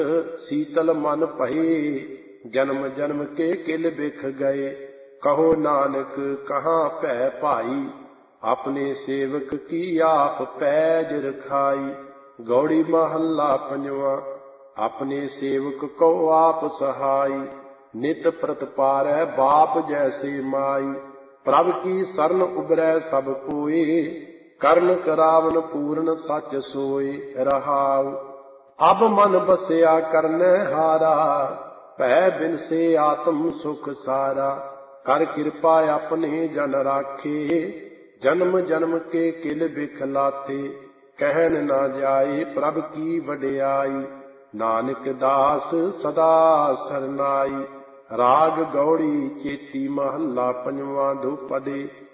शीतल मन भये, जन्म जन्म के किल बिख गए। कहो नानक कहाँ पै भाई, अपने सेवक की आप पैज रखाई। गौड़ी महला पंजवा। अपने सेवक को आप सहाई, नित प्रतपारै बाप जैसे माई। प्रभ की शरण उबरै सब कोय, कर्ण करावन पूर्ण सच सोय। रहाउ अब मन बसया करनै हारा, भै बिन से आत्म सुख सारा। कर कृपा अपने जन राखे, जन्म जन्म के किल बिख लाथे। कहन न जाए प्रभ की वडियाई, नानक दास सदा सरनाई। राग गौड़ी चेती महला पंजवा। दुपदे।